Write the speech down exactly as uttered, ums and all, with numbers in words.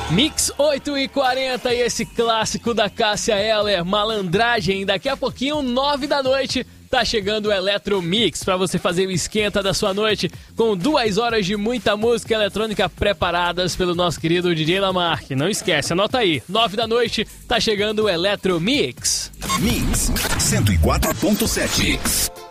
Mix oito e quarenta e esse clássico da Cássia Eller, Malandragem. Daqui a pouquinho, nove da noite, tá chegando o Eletro Mix pra você fazer o esquenta da sua noite com duas horas de muita música eletrônica preparadas pelo nosso querido D J Lamarck. Não esquece, anota aí, nove da noite, tá chegando o Eletro Mix. Mix cento e quatro ponto sete.